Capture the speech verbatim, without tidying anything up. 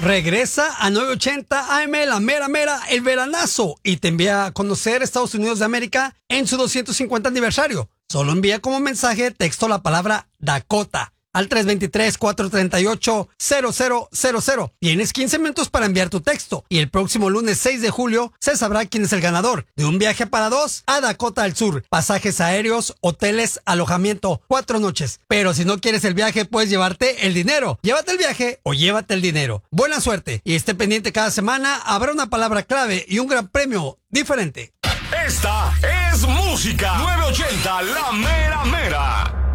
Regresa a novecientos ochenta A M, la mera mera, el veranazo, y te envía a conocer Estados Unidos de América en su doscientos cincuenta aniversario. Solo envía como mensaje de texto la palabra Dakota al tres dos tres, cuatro tres ocho, cero cero cero cero. Tienes quince minutos para enviar tu texto y el próximo lunes seis de julio se sabrá quién es el ganador de un viaje para dos a Dakota del Sur. Pasajes aéreos, hoteles, alojamiento, cuatro noches. Pero si no quieres el viaje, puedes llevarte el dinero. Llévate el viaje o llévate el dinero. Buena suerte y esté pendiente cada semana. Habrá una palabra clave y un gran premio diferente. Esta es música nueve ochenta, la mera mera.